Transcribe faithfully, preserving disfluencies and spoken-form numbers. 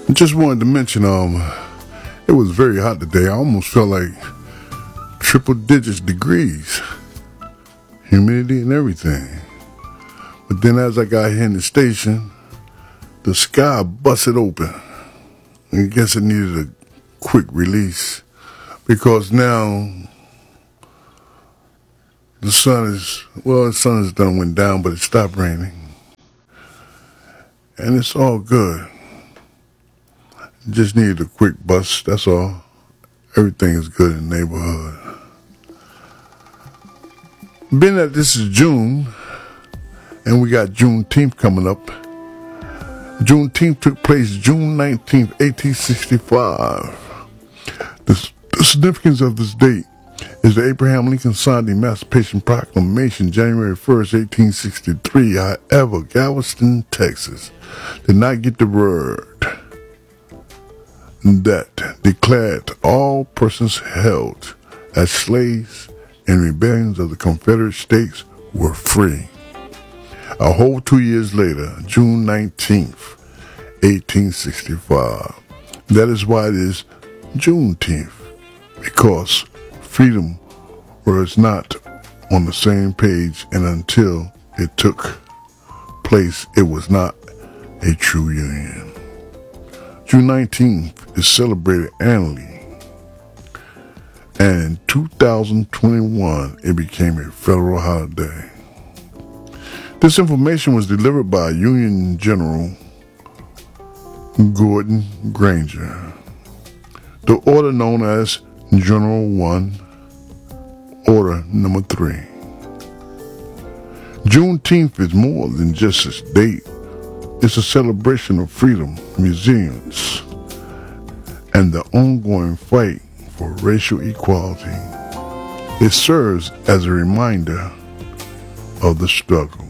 Just wanted to mention, um, it was very hot today. I almost felt like triple digits degrees, humidity and everything. But then as I got here in the station, the sky busted open. I guess it needed a quick release because now the sun is, well, the sun has done went down, but it stopped raining. And it's all good. Just needed a quick bust, that's all. Everything is good in the neighborhood. Being that this is June, and we got Juneteenth coming up. Juneteenth took place June nineteenth, eighteen sixty-five. The, the significance of this date is that Abraham Lincoln signed the Emancipation Proclamation January first, eighteen sixty-three. However, Galveston, Texas did not get the word that declared all persons held as slaves in rebellions of the Confederate States were free. A whole two years later, June nineteenth, eighteen sixty-five. That is why it is Juneteenth, because freedom was not on the same page, and until it took place, it was not a true union. June nineteenth is celebrated annually, and in two thousand twenty-one, it became a federal holiday. This information was delivered by Union General Gordon Granger. The order known as General one, Order Number three. Juneteenth is more than just a date. It's a celebration of freedom, resilience, and the ongoing fight for racial equality. It serves as a reminder of the struggle.